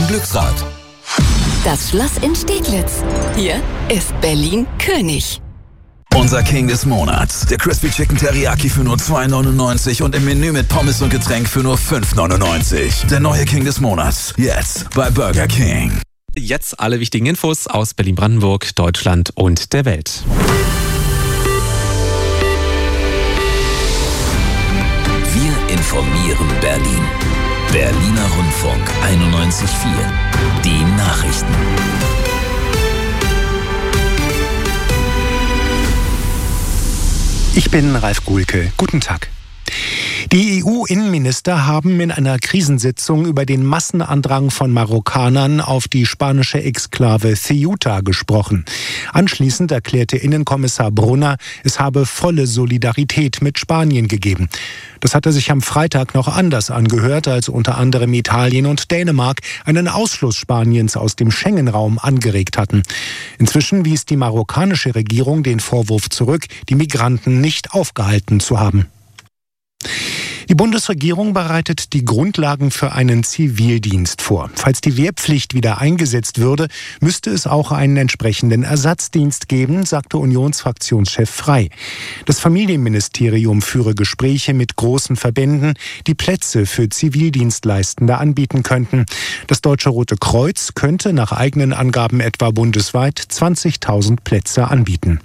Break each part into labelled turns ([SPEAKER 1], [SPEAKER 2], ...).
[SPEAKER 1] Glücksrad.
[SPEAKER 2] Das Schloss in Steglitz. Hier ist Berlin König.
[SPEAKER 1] Unser King des Monats. Der Crispy Chicken Teriyaki für nur 2,99 und im Menü mit Pommes und Getränk für nur 5,99. Der neue King des Monats. Jetzt bei Burger King.
[SPEAKER 3] Jetzt alle wichtigen Infos aus Berlin-Brandenburg, Deutschland und der Welt.
[SPEAKER 1] Wir informieren Berlin. Berliner Rundfunk 91,4. Die Nachrichten.
[SPEAKER 4] Ich bin Ralf Guhlke. Guten Tag. Die EU-Innenminister haben in einer Krisensitzung über den Massenandrang von Marokkanern auf die spanische Exklave Ceuta gesprochen. Anschließend erklärte Innenkommissar Brunner, es habe volle Solidarität mit Spanien gegeben. Das hatte sich am Freitag noch anders angehört, als unter anderem Italien und Dänemark einen Ausschluss Spaniens aus dem Schengen-Raum angeregt hatten. Inzwischen wies die marokkanische Regierung den Vorwurf zurück, die Migranten nicht aufgehalten zu haben. Die Bundesregierung bereitet die Grundlagen für einen Zivildienst vor. Falls die Wehrpflicht wieder eingesetzt würde, müsste es auch einen entsprechenden Ersatzdienst geben, sagte Unionsfraktionschef Frey. Das Familienministerium führe Gespräche mit großen Verbänden, die Plätze für Zivildienstleistende anbieten könnten. Das Deutsche Rote Kreuz könnte nach eigenen Angaben etwa bundesweit 20.000 Plätze anbieten.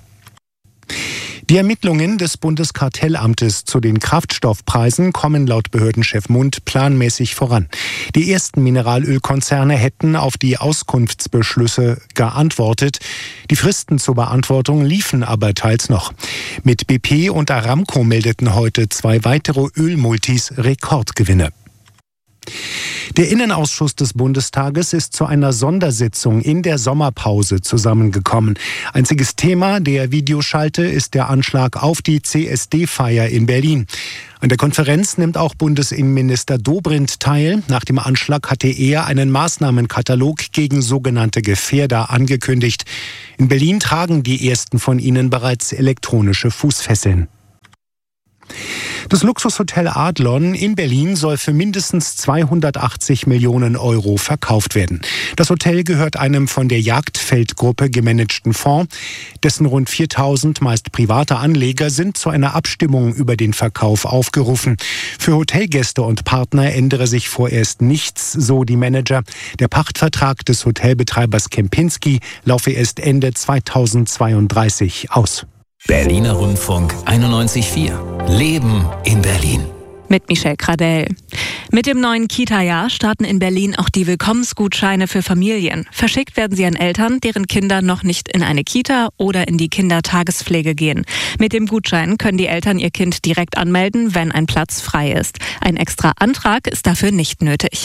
[SPEAKER 4] Die Ermittlungen des Bundeskartellamtes zu den Kraftstoffpreisen kommen laut Behördenchef Mund planmäßig voran. Die ersten Mineralölkonzerne hätten auf die Auskunftsbeschlüsse geantwortet. Die Fristen zur Beantwortung liefen aber teils noch. Mit BP und Aramco meldeten heute 2 weitere Ölmultis Rekordgewinne. Der Innenausschuss des Bundestages ist zu einer Sondersitzung in der Sommerpause zusammengekommen. Einziges Thema der Videoschalte ist der Anschlag auf die CSD-Feier in Berlin. An der Konferenz nimmt auch Bundesinnenminister Dobrindt teil. Nach dem Anschlag hatte er einen Maßnahmenkatalog gegen sogenannte Gefährder angekündigt. In Berlin tragen die ersten von ihnen bereits elektronische Fußfesseln. Das Luxushotel Adlon in Berlin soll für mindestens 280 Millionen Euro verkauft werden. Das Hotel gehört einem von der Jagdfeldgruppe gemanagten Fonds. Dessen rund 4.000 meist private Anleger sind zu einer Abstimmung über den Verkauf aufgerufen. Für Hotelgäste und Partner ändere sich vorerst nichts, so die Manager. Der Pachtvertrag des Hotelbetreibers Kempinski laufe erst Ende 2032 aus.
[SPEAKER 1] Berliner Rundfunk 91,4. Leben in Berlin.
[SPEAKER 5] Mit Michelle Kradell. Mit dem neuen Kita-Jahr starten in Berlin auch die Willkommensgutscheine für Familien. Verschickt werden sie an Eltern, deren Kinder noch nicht in eine Kita oder in die Kindertagespflege gehen. Mit dem Gutschein können die Eltern ihr Kind direkt anmelden, wenn ein Platz frei ist. Ein extra Antrag ist dafür nicht nötig.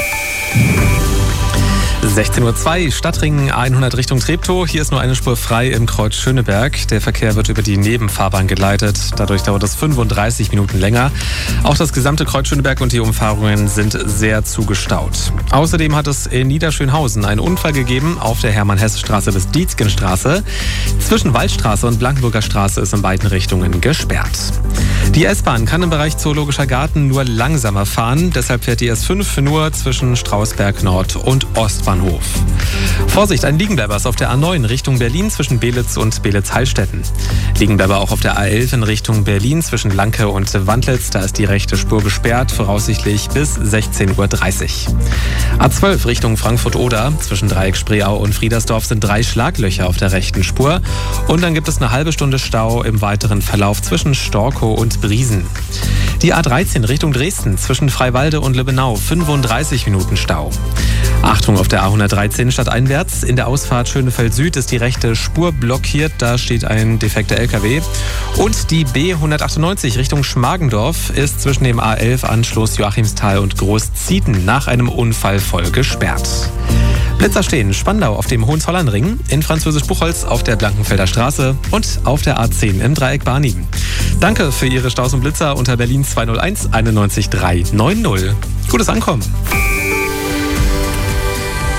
[SPEAKER 3] 16:02 Uhr, Stadtring A100 Richtung Treptow. Hier ist nur eine Spur frei im Kreuz Schöneberg. Der Verkehr wird über die Nebenfahrbahn geleitet. Dadurch dauert es 35 Minuten länger. Auch das gesamte Kreuz Schöneberg und die Umfahrungen sind sehr zugestaut. Außerdem hat es in Niederschönhausen einen Unfall gegeben auf der Hermann-Hesse-Straße bis Dietzgenstraße. Zwischen Waldstraße und Blankenburger Straße ist in beiden Richtungen gesperrt. Die S-Bahn kann im Bereich Zoologischer Garten nur langsamer fahren. Deshalb fährt die S5 nur zwischen Strausberg Nord und Ostbahnhof. Vorsicht, ein Liegenbleiber ist auf der A9 Richtung Berlin zwischen Belitz und Belitz-Heilstätten. Liegenbleiber auch auf der A11 in Richtung Berlin zwischen Lanke und Wandlitz. Da ist die rechte Spur gesperrt, voraussichtlich bis 16:30 Uhr. A12 Richtung Frankfurt-Oder. Zwischen Dreieck-Spreeau und Friedersdorf sind 3 Schlaglöcher auf der rechten Spur. Und dann gibt es eine halbe Stunde Stau im weiteren Verlauf zwischen Storkow und Briesen. Die A13 Richtung Dresden zwischen Freiwalde und Lübbenau, 35 Minuten Stau. Achtung auf der A113 stadteinwärts. In der Ausfahrt Schönefeld Süd ist die rechte Spur blockiert. Da steht ein defekter LKW. Und die B198 Richtung Schmargendorf ist zwischen dem A11-Anschluss Joachimsthal und Großzieten nach einem Unfall voll gesperrt. Blitzer stehen Spandau auf dem Hohenzollernring, in Französisch-Buchholz auf der Blankenfelder Straße und auf der A10 im Dreieck Barnim. Danke für Ihre Staus und Blitzer unter Berlin 201 91 390. Gutes Ankommen.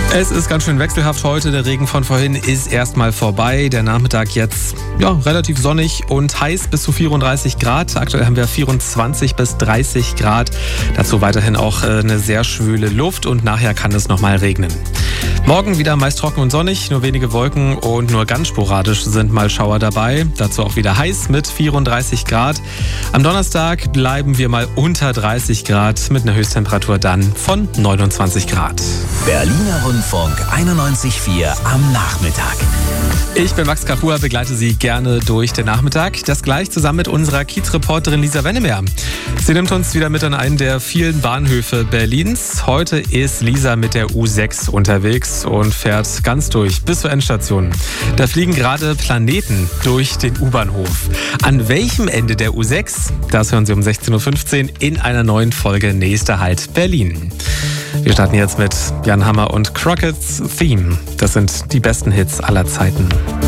[SPEAKER 3] Es ist ganz schön wechselhaft heute. Der Regen von vorhin ist erstmal vorbei. Der Nachmittag jetzt relativ sonnig und heiß bis zu 34 Grad. Aktuell haben wir 24 bis 30 Grad. Dazu weiterhin auch eine sehr schwüle Luft und nachher kann es nochmal regnen. Morgen wieder meist trocken und sonnig, nur wenige Wolken und nur ganz sporadisch sind mal Schauer dabei. Dazu auch wieder heiß mit 34 Grad. Am Donnerstag bleiben wir mal unter 30 Grad mit einer Höchsttemperatur dann von 29 Grad.
[SPEAKER 1] Berliner Rundfunk 91.4 am Nachmittag.
[SPEAKER 3] Ich bin Max Kachua, begleite Sie gerne durch den Nachmittag. Das gleich zusammen mit unserer Kiezreporterin Lisa Wennemer. Sie nimmt uns wieder mit an einen der vielen Bahnhöfe Berlins. Heute ist Lisa mit der U6 unterwegs und fährt ganz durch bis zur Endstation. Da fliegen gerade Planeten durch den U-Bahnhof. An welchem Ende der U6? Das hören Sie um 16.15 Uhr in einer neuen Folge Nächster Halt Berlin. Wir starten jetzt mit Jan Hammer und Crockett's Theme. Das sind die besten Hits aller Zeiten.